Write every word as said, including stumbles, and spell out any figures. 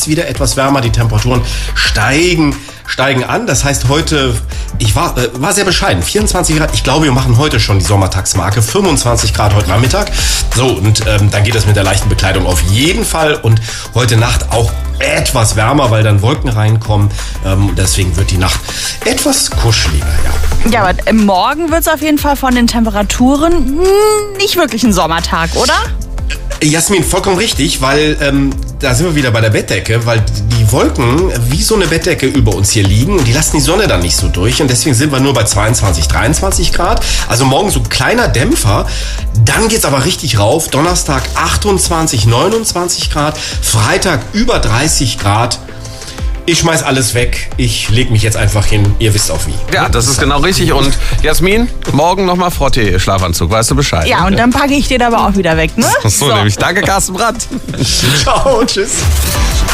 es wieder etwas wärmer. Die Temperaturen steigen, steigen an. Das heißt, heute, ich war, äh, war sehr bescheiden, vierundzwanzig Grad. Ich glaube, wir machen heute schon die Sommertagsmarke, fünfundzwanzig Grad heute Nachmittag. So, und ähm, dann geht es mit der leichten Bekleidung auf jeden Fall. Und heute Nacht auch etwas wärmer, weil dann Wolken reinkommen. Ähm, deswegen wird die Nacht etwas kuscheliger, ja. Ja, aber morgen wird es auf jeden Fall von den Temperaturen nicht wirklich ein Sommertag, oder? Jasmin, vollkommen richtig, weil ähm, da sind wir wieder bei der Bettdecke, weil die Wolken wie so eine Bettdecke über uns hier liegen und die lassen die Sonne dann nicht so durch und deswegen sind wir nur bei zweiundzwanzig, dreiundzwanzig Grad. Also morgen so ein kleiner Dämpfer, dann geht's aber richtig rauf. Donnerstag achtundzwanzig, neunundzwanzig Grad, Freitag über dreißig Grad. Ich schmeiß alles weg, ich leg mich jetzt einfach hin, ihr wisst auch wie. Ja, das ist genau richtig. Und Jasmin, morgen nochmal Frottee-Schlafanzug, weißt du Bescheid? Ja, und dann packe ich den aber auch wieder weg, ne? So, nämlich. Danke, Carsten Brandt. Ciao, tschüss.